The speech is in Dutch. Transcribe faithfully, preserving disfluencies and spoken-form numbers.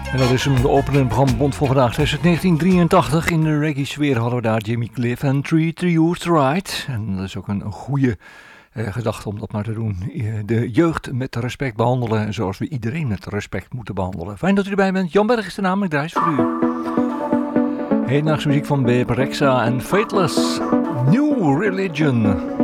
En dat is een de openende programma Bond voor vandaag. Het is negentien drieëntachtig. In de reggae sfeer hadden we daar Jimmy Cliff en Treat the Youth Right. En dat is ook een, een goede eh, gedachte om dat maar te doen. De jeugd met respect behandelen. Zoals we iedereen met respect moeten behandelen. Fijn dat u erbij bent. Jan Berg is de naam. Ik draai voor u. Hedendaagse muziek van Bebe Rexha en Fateless. New Religion.